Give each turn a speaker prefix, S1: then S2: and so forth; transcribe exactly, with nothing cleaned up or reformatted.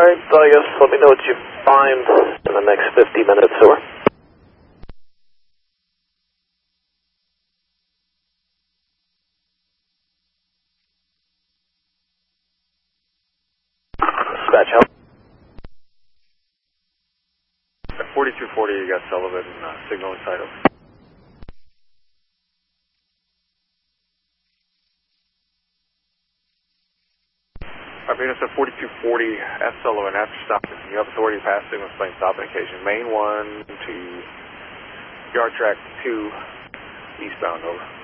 S1: Alright, I guess let me know what you find in the next fifty minutes, over. Dispatch, help.
S2: forty-two forty, you got Sullivan uh, signal inside of. Our Venus at forty-two forty, F Sullivan, after stopping, you have authority to pass signal plane stop indication. Main one to yard track two, eastbound, over.